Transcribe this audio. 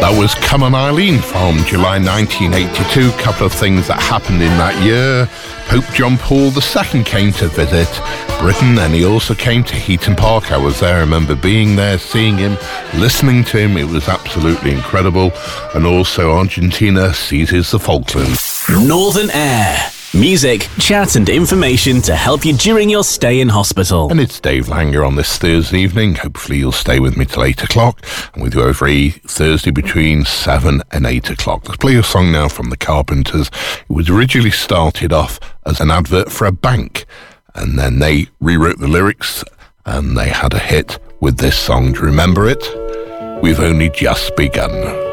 That was Come On Eileen from July 1982. Couple of things that happened in that year. Pope John Paul II came to visit Britain, and he also came to Heaton Park. I was there. I remember being there, seeing him, listening to him. It was absolutely incredible. And also Argentina seizes the Falklands. Northern Air. Music, chat and information to help you during your stay in hospital. And it's Dave Langer on this Thursday evening. Hopefully you'll stay with me till 8 o'clock. And with you every Thursday between 7 and 8 o'clock. Let's play a song now from the Carpenters. It was originally started off as an advert for a bank. And then they rewrote the lyrics and they had a hit with this song. Do you remember it? We've only just begun.